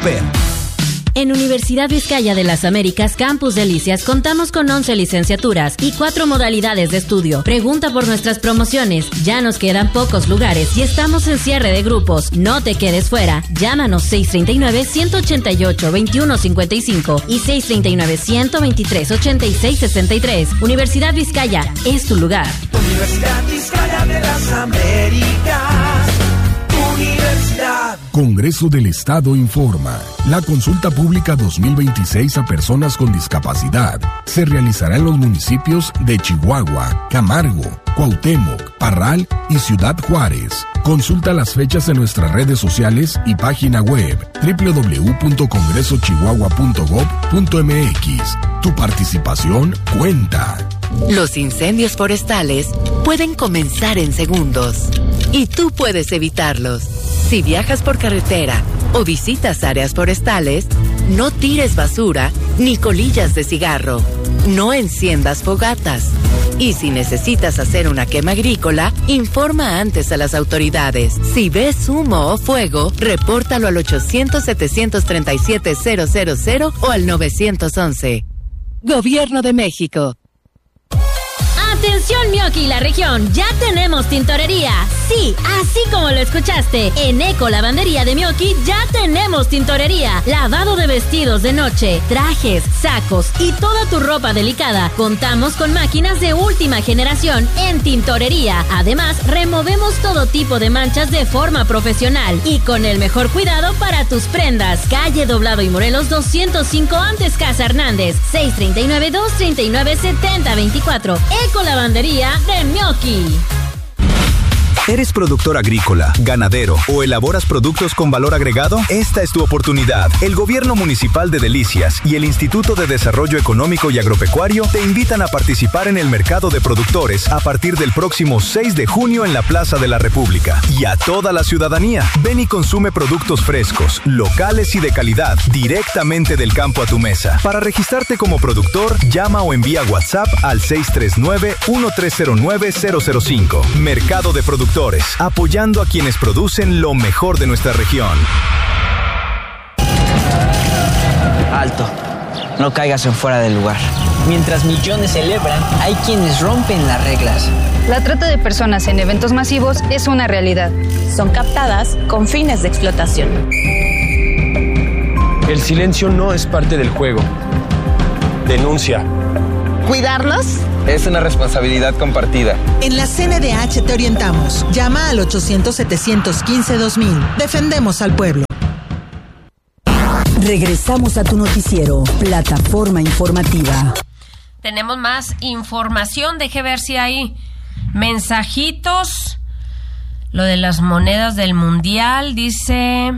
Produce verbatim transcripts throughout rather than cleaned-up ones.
ver. En Universidad Vizcaya de las Américas, Campus Delicias, contamos con once licenciaturas y cuatro modalidades de estudio. Pregunta por nuestras promociones. Ya nos quedan pocos lugares y estamos en cierre de grupos. No te quedes fuera. Llámanos seis tres nueve, uno ocho ocho, dos uno cinco cinco y seis tres nueve, uno dos tres, ocho seis seis tres. Universidad Vizcaya es tu lugar. Universidad Vizcaya de las Américas. Universidad. Congreso del Estado informa. La consulta pública dos mil veintiséis a personas con discapacidad se realizará en los municipios de Chihuahua, Camargo, Cuauhtémoc, Parral y Ciudad Juárez. Consulta las fechas en nuestras redes sociales y página web doble u doble u doble u punto congreso chihuahua punto gob punto eme equis. Tu participación cuenta. Los incendios forestales pueden comenzar en segundos y tú puedes evitarlos. Si viajas por carretera o visitas áreas forestales, no tires basura ni colillas de cigarro. No enciendas fogatas. Y si necesitas hacer una quema agrícola, informa antes a las autoridades. Si ves humo o fuego, repórtalo al ochocientos, setecientos treinta y siete, cero cero cero o al nueve once. Gobierno de México. Atención Mioki y la región, ya tenemos tintorería. Sí, así como lo escuchaste. En Eco Lavandería de Mioki ya tenemos tintorería. Lavado de vestidos de noche, trajes, sacos y toda tu ropa delicada. Contamos con máquinas de última generación en tintorería. Además, removemos todo tipo de manchas de forma profesional y con el mejor cuidado para tus prendas. Calle Doblado y Morelos doscientos cinco antes Casa Hernández. seis tres nueve, dos tres nueve, siete cero dos cuatro. Eco Lavandería de Mioki. ¿Eres productor agrícola, ganadero o elaboras productos con valor agregado? Esta es tu oportunidad. El Gobierno Municipal de Delicias y el Instituto de Desarrollo Económico y Agropecuario te invitan a participar en el mercado de productores a partir del próximo seis de junio en la Plaza de la República. Y a toda la ciudadanía, ven y consume productos frescos, locales y de calidad, directamente del campo a tu mesa. Para registrarte como productor, llama o envía WhatsApp al seis tres nueve, uno tres cero nueve, cero cero cinco. Mercado de Productores, apoyando a quienes producen lo mejor de nuestra región. Alto, no caigas en fuera del lugar. Mientras millones celebran, hay quienes rompen las reglas. La trata de personas en eventos masivos es una realidad. Son captadas con fines de explotación. El silencio no es parte del juego. Denuncia. ¿Cuidarnos? Es una responsabilidad compartida. En la C N D H te orientamos. Llama al ochocientos, setecientos quince, dos mil. Defendemos al pueblo. Regresamos a tu noticiero, Plataforma Informativa. Tenemos más información. Deje ver si hay mensajitos. Lo de las monedas del mundial, dice...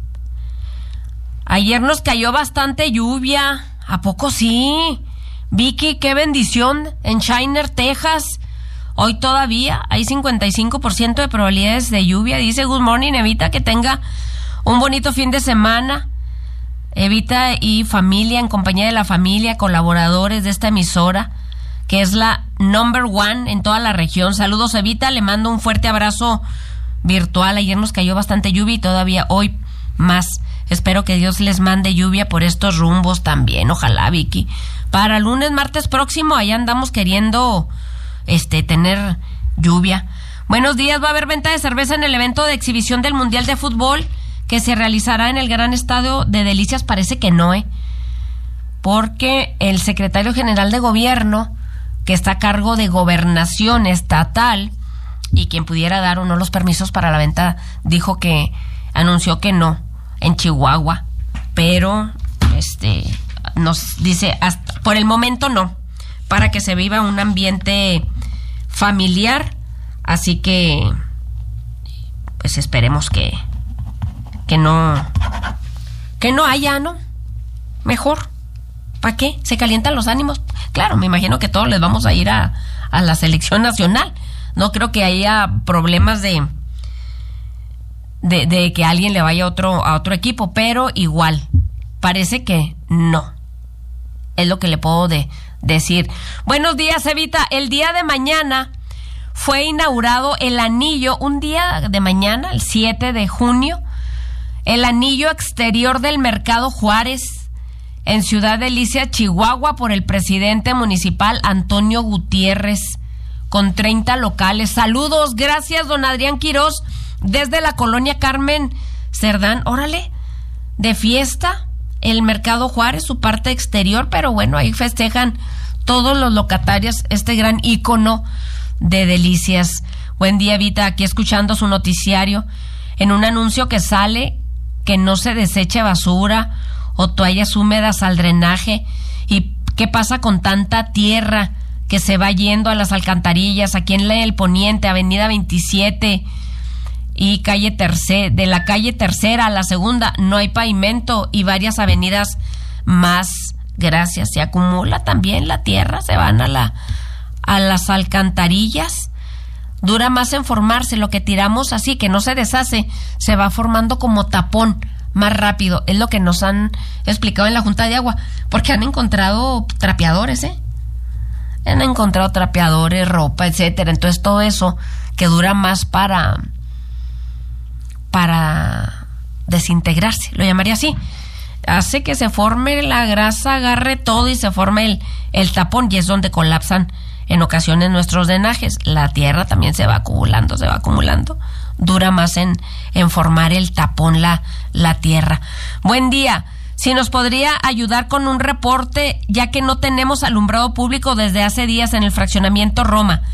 Ayer nos cayó bastante lluvia. ¿A poco sí? Vicky, qué bendición en Shiner, Texas. Hoy todavía hay cincuenta y cinco por ciento de probabilidades de lluvia. Dice, good morning, Evita, que tenga un bonito fin de semana. Evita y familia, en compañía de la familia, colaboradores de esta emisora, que es la number one en toda la región. Saludos, Evita, le mando un fuerte abrazo virtual. Ayer nos cayó bastante lluvia y todavía hoy más. Espero que Dios les mande lluvia por estos rumbos también. Ojalá, Vicky. Para lunes, martes próximo, allá andamos queriendo este tener lluvia. Buenos días, va a haber venta de cerveza en el evento de exhibición del Mundial de Fútbol que se realizará en el Gran Estadio de Delicias. Parece que no, ¿eh? Porque el secretario general de Gobierno, que está a cargo de Gobernación Estatal, y quien pudiera dar o no los permisos para la venta, dijo que, anunció que no, en Chihuahua. Pero, este... nos dice, hasta por el momento no, para que se viva un ambiente familiar, así que pues esperemos que que no que no haya, ¿no? Mejor, ¿para qué? ¿Se calientan los ánimos? Claro, me imagino que todos les vamos a ir a, a la selección nacional, no creo que haya problemas de de, de que alguien le vaya a otro, a otro equipo, pero igual, parece que no. Es lo que le puedo de, decir. Buenos días, Evita. El día de mañana fue inaugurado el anillo, un día de mañana, el siete de junio, el anillo exterior del Mercado Juárez en Ciudad Delicia, Chihuahua, por el presidente municipal Antonio Gutiérrez, con treinta locales. Saludos, gracias, don Adrián Quirós, desde la colonia Carmen Cerdán. Órale, de fiesta el Mercado Juárez, su parte exterior, pero bueno, ahí festejan todos los locatarios este gran ícono de Delicias. Buen día, Vita, aquí escuchando su noticiario. En un anuncio que sale que no se deseche basura o toallas húmedas al drenaje. ¿Y qué pasa con tanta tierra que se va yendo a las alcantarillas? Aquí en El Poniente, avenida veintisiete y calle Tercera, de la calle Tercera a la segunda, no hay pavimento y varias avenidas más. Gracias, se acumula también la tierra, se van a la a las alcantarillas. Dura más en formarse, lo que tiramos así, que no se deshace, se va formando como tapón más rápido. Es lo que nos han explicado en la Junta de Agua, porque han encontrado trapeadores, ¿eh? Han encontrado trapeadores, ropa, etcétera. Entonces todo eso que dura más para para desintegrarse, lo llamaría así, hace que se forme la grasa, agarre todo y se forme el, el tapón, y es donde colapsan en ocasiones nuestros drenajes. La tierra también se va acumulando, se va acumulando. Dura más en, en formar el tapón la, la tierra. Buen día. Si nos podría ayudar con un reporte, ya que no tenemos alumbrado público desde hace días en el fraccionamiento Roma.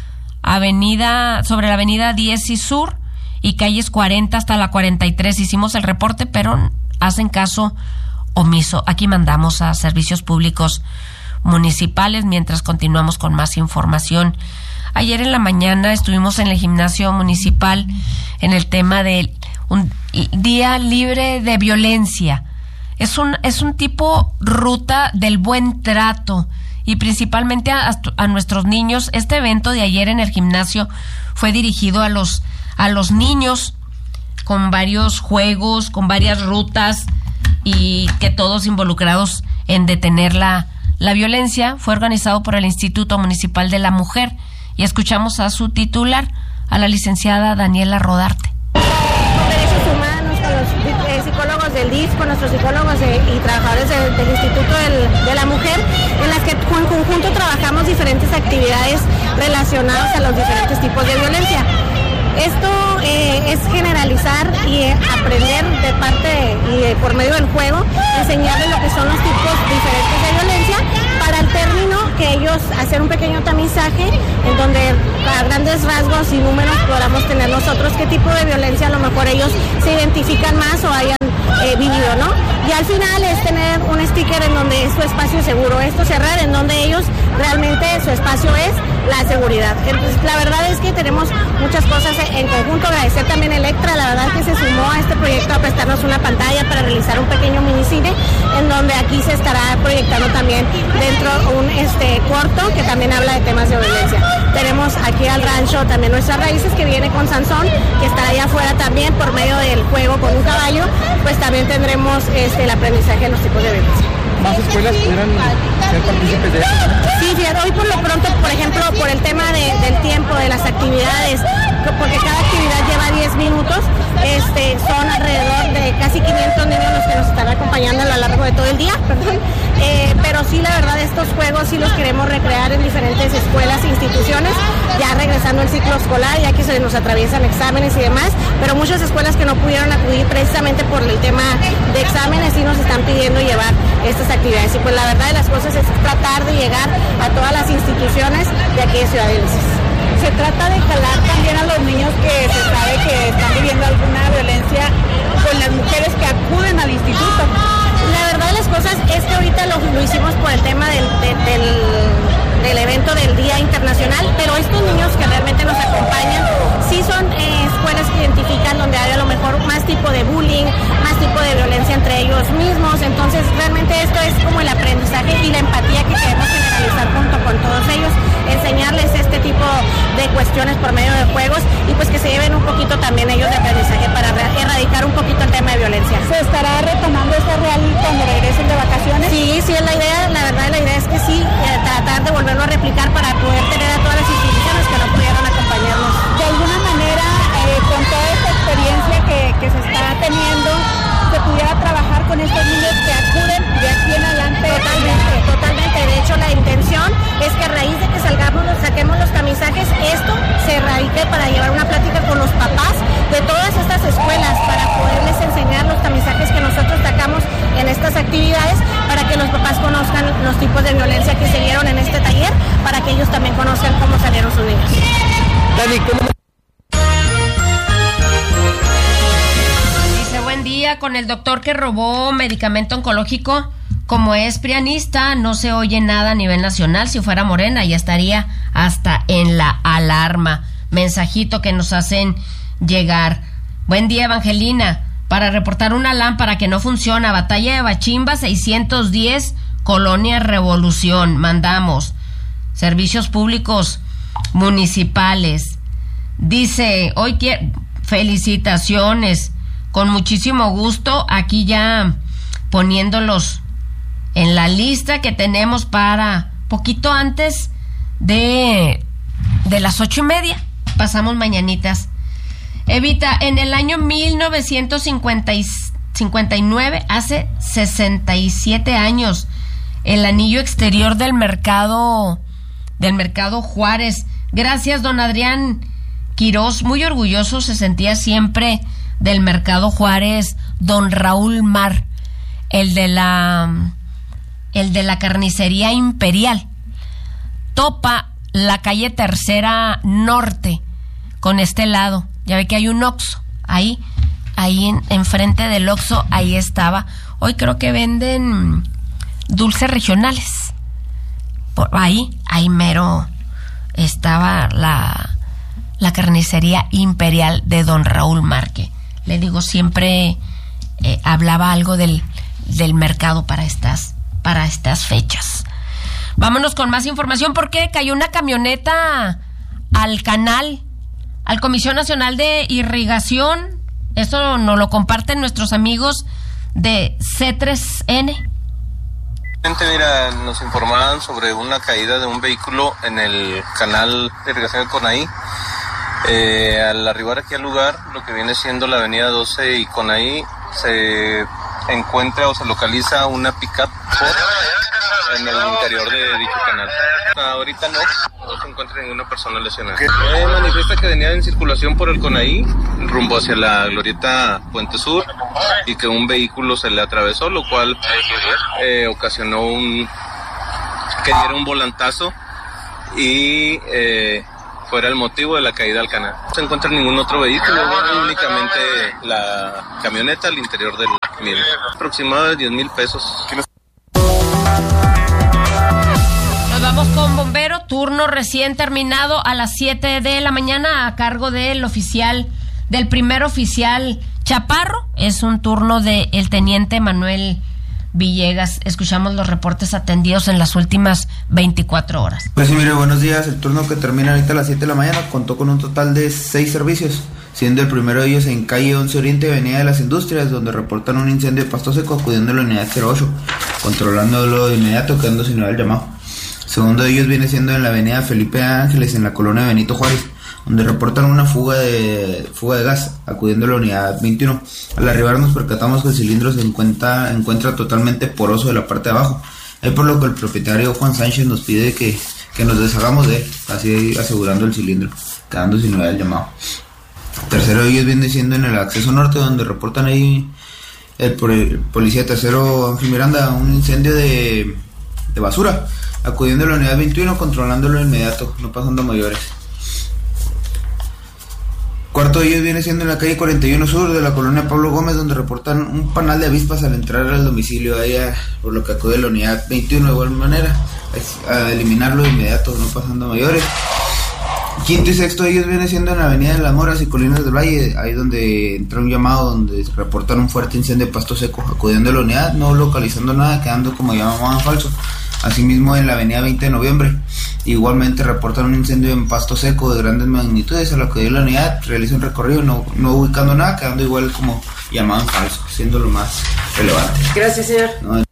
Avenida, sobre la avenida diez y Sur y calles cuarenta hasta la cuarenta y tres. Hicimos el reporte, pero hacen caso omiso. Aquí mandamos a servicios públicos municipales mientras continuamos con más información. Ayer en la mañana estuvimos en el gimnasio municipal en el tema del un día libre de violencia. Es un es un tipo ruta del buen trato y principalmente a, a nuestros niños. Este evento de ayer en el gimnasio fue dirigido a los a los niños, con varios juegos, con varias rutas, y que todos involucrados en detener la, la violencia. Fue organizado por el Instituto Municipal de la Mujer, y escuchamos a su titular, a la licenciada Daniela Rodarte. Con derechos humanos, con los eh, psicólogos del D I F, con nuestros psicólogos de, y trabajadores de, del Instituto del, de la Mujer, en las que en conjunto trabajamos diferentes actividades relacionadas a los diferentes tipos de violencia. Esto eh, es generalizar y eh, aprender de parte y eh, por medio del juego, enseñarles lo que son los tipos diferentes de violencia, para el término que ellos hacer un pequeño tamizaje en donde a grandes rasgos y números podamos tener nosotros qué tipo de violencia a lo mejor ellos se identifican más o hayan eh, vivido, ¿no? Y al final es tener un sticker en donde es su espacio seguro, esto cerrar en donde ellos realmente su espacio es la seguridad. Entonces, la verdad es que tenemos muchas cosas en conjunto. Agradecer también a Electra, la verdad que se sumó a este proyecto a prestarnos una pantalla para realizar un pequeño minicine, en donde aquí se estará proyectando también dentro un este corto que también habla de temas de violencia. Tenemos aquí al rancho también Nuestras Raíces, que viene con Sansón, que estará allá afuera también por medio del juego con un caballo. Pues también tendremos este el aprendizaje de los tipos de violencia. ¿Más escuelas pudieran ser partícipes de esto? Sí, fíjate, hoy por lo pronto, por ejemplo, por el tema de, del tiempo, de las actividades, porque cada actividad lleva diez minutos, este, son alrededor de casi quinientos niños los que nos están acompañando a lo largo de todo el día, perdón. Eh, pero sí, la verdad, estos juegos sí los queremos recrear en diferentes escuelas e instituciones, ya regresando el ciclo escolar, ya que se nos atraviesan exámenes y demás, pero muchas escuelas que no pudieron acudir precisamente por el tema de exámenes sí nos están pidiendo llevar estas actividades. Y pues la verdad de las cosas es tratar de llegar a todas las instituciones de aquí de Ciudad Delicias. Se trata de jalar también a los niños que se sabe que están viviendo alguna violencia con las mujeres que acuden al instituto. La verdad de las cosas es que ahorita lo, lo hicimos por el tema del, de, del, del evento del Día Internacional, pero estos niños que realmente nos acompañan sí son eh, escuelas que identifican donde hay a lo mejor más tipo de bullying, más tipo de violencia entre ellos mismos. Entonces realmente esto es como el aprendizaje y la empatía que queremos generalizar junto con todos ellos, enseñarles este tipo de cuestiones por medio de juegos y pues que se lleven un poquito también ellos de aprendizaje para erradicar un poquito el tema de violencia. ¿Se estará retomando esta rally cuando regresen de vacaciones? Sí, sí es la idea, la verdad la idea es que sí, eh, tratar de volverlo a replicar para poder tener a todas las instituciones que no pudieron acompañarnos. De alguna manera, eh, con toda esta experiencia que, que se está teniendo, conozcan los tipos de violencia que se dieron en este taller, para que ellos también conozcan cómo salieron sus niños. Dani, ¿cómo? Dice, buen día, con el doctor que robó medicamento oncológico. Como es prianista, no se oye nada a nivel nacional. Si fuera Morena, ya estaría hasta en la alarma. Mensajito que nos hacen llegar. Buen día, Evangelina. Para reportar una lámpara que no funciona. Batalla de Bachimba, seiscientos diez, Colonia Revolución. Mandamos. Servicios públicos municipales. Dice, hoy quiero... Felicitaciones. Con muchísimo gusto. Aquí ya poniéndolos en la lista que tenemos para poquito antes de, de las ocho y media. Pasamos mañanitas. Evita, en el año mil novecientos cincuenta y nueve, hace sesenta y siete años, el anillo exterior del mercado, del mercado Juárez. Gracias, don Adrián Quirós. Muy orgulloso se sentía siempre del mercado Juárez, don Raúl Mar, el de la... el de la carnicería Imperial. Topa la calle Tercera Norte con este lado. Ya ve que hay un Oxxo ahí, ahí en, enfrente del Oxxo, ahí estaba. Hoy creo que venden dulces regionales. Por ahí, ahí mero estaba la, la carnicería Imperial de don Raúl Marque. Le digo, siempre eh, hablaba algo del, del mercado para estas para estas fechas. Vámonos con más información porque cayó una camioneta al canal, al Comisión Nacional de Irrigación. Esto nos lo comparten nuestros amigos de C tres N. Mira, nos informaban sobre una caída de un vehículo en el canal de irrigación de Conaí. Eh, al arribar aquí al lugar, lo que viene siendo la avenida doce y Conaí, se encuentra o se localiza una pick-up en el interior de dicho canal. Ahorita no, no se encuentra ninguna persona lesionada. Eh, manifiesta que venía en circulación por el Conaí rumbo hacia la glorieta Puente Sur y que un vehículo se le atravesó, lo cual eh, ocasionó un que diera un volantazo y eh, fuera el motivo de la caída al canal. No se encuentra ningún otro vehículo, únicamente la camioneta al interior del mismo. Aproximadamente diez mil pesos. Nos vamos con bombero, turno recién terminado a las siete de la mañana a cargo del oficial, del primer oficial Chaparro. Es un turno del teniente Manuel Villegas. Escuchamos los reportes atendidos en las últimas veinticuatro horas. Pues sí, mire, buenos días. El turno que termina ahorita a las siete de la mañana contó con un total de seis servicios, siendo el primero de ellos en calle once Oriente, avenida de las Industrias, donde reportan un incendio de pasto seco, acudiendo a la unidad cero ocho, controlándolo de inmediato, quedando sin el llamado. Segundo de ellos viene siendo en la avenida Felipe Ángeles, en la colonia Benito Juárez, donde reportan una fuga de fuga de gas, acudiendo a la unidad veintiuno. Al arribar nos percatamos que el cilindro se encuentra, encuentra totalmente poroso de la parte de abajo. Es por lo que el propietario Juan Sánchez nos pide que, que nos deshagamos de él, así asegurando el cilindro, quedando sin novedad el llamado. Tercero de ellos viene siendo en el acceso norte, donde reportan ahí el, el policía tercero Ángel Miranda un incendio de, de basura, acudiendo a la unidad veintiuno, controlándolo de inmediato, no pasando mayores. Cuarto de ellos viene siendo en la calle cuarenta y uno Sur de la colonia Pablo Gómez, donde reportan un panal de avispas al entrar al domicilio a ella, por lo que acude a la unidad veintiuno de igual manera a eliminarlo de inmediato, no pasando mayores. Quinto y sexto de ellos viene siendo en la avenida de las Moras y Colinas del Valle, ahí donde entra un llamado donde reportan un fuerte incendio de pasto seco, acudiendo a la unidad, no localizando nada, quedando como llamaban falso. Asimismo, en la avenida veinte de noviembre, igualmente reportan un incendio en pasto seco de grandes magnitudes, a lo que dio la unidad, realiza un recorrido, no, no ubicando nada, quedando igual como llamaban falso, siendo lo más relevante. Gracias, señor. No, Lo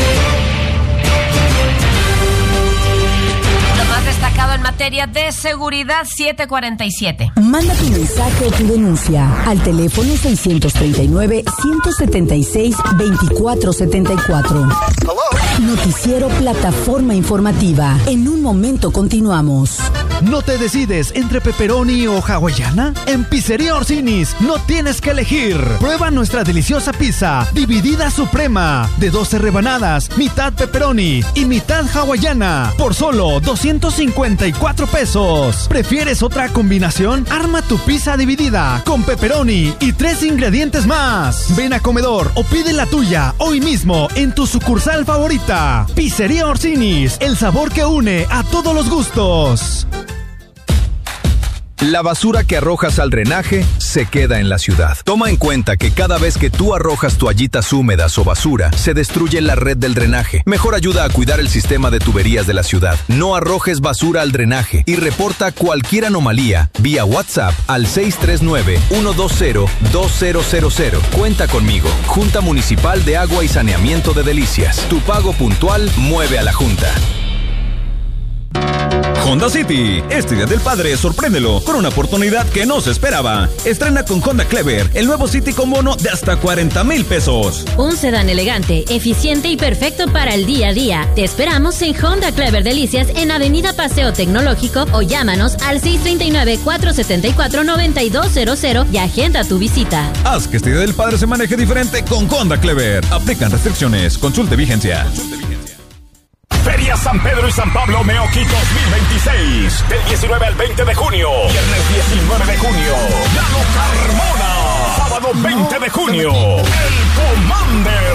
más destacado en materia de seguridad, siete cuarenta y siete. Manda tu mensaje o tu denuncia al teléfono seiscientos treinta y nueve, ciento setenta y seis, veinticuatro setenta y cuatro. Noticiero Plataforma Informativa. En un momento continuamos. ¿No te decides entre pepperoni o hawaiana? En Pizzería Orsini's no tienes que elegir. Prueba nuestra deliciosa pizza dividida suprema de doce rebanadas, mitad pepperoni y mitad hawaiana por solo doscientos cincuenta y cuatro pesos. ¿Prefieres otra combinación? Arma tu pizza dividida con pepperoni y tres ingredientes más. Ven a comedor o pide la tuya hoy mismo en tu sucursal favorita. Pizzería Orsini's, el sabor que une a todos los gustos. La basura que arrojas al drenaje se queda en la ciudad. Toma en cuenta que cada vez que tú arrojas toallitas húmedas o basura, se destruye la red del drenaje. Mejor ayuda a cuidar el sistema de tuberías de la ciudad. No arrojes basura al drenaje y reporta cualquier anomalía vía WhatsApp al seis tres nueve, uno dos cero, dos cero cero cero. Cuenta conmigo. Junta Municipal de Agua y Saneamiento de Delicias. Tu pago puntual mueve a la Junta. Honda City. Este Día del Padre, sorpréndelo con una oportunidad que no se esperaba. Estrena con Honda Clever, el nuevo City con bono de hasta cuarenta mil pesos. Un sedán elegante, eficiente y perfecto para el día a día. Te esperamos en Honda Clever Delicias en Avenida Paseo Tecnológico o llámanos al seis tres nueve, cuatro siete cuatro, nueve dos cero cero y agenda tu visita. Haz que este Día del Padre se maneje diferente con Honda Clever. Aplican restricciones. Consulte vigencia. Consulte vigencia. Feria San Pedro y San Pablo Meoqui dos mil veintiséis, del diecinueve al veinte de junio. Viernes diecinueve de junio, Llano Carmona. Sábado veinte de junio, El Commander.